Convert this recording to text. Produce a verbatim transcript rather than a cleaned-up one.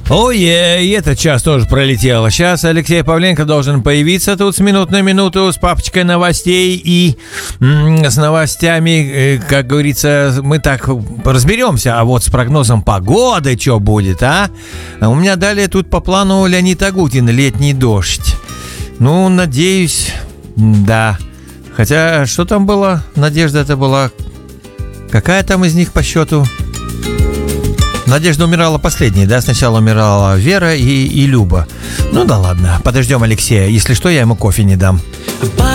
Ой, и этот час тоже пролетел. Сейчас Алексей Павленко должен появиться тут с минут на минуту с папочкой новостей и м- с новостями, как говорится, мы так разберемся. А вот с прогнозом погоды что будет, а? У меня далее тут по плану Леонид Агутин, «Летний дождь». Ну, надеюсь, да. Хотя, что там было? Надежда это была... Какая там из них по счету? Надежда умирала последней, да? Сначала умирала Вера и, и Люба. Ну да ладно, подождем Алексея. Если что, я ему кофе не дам.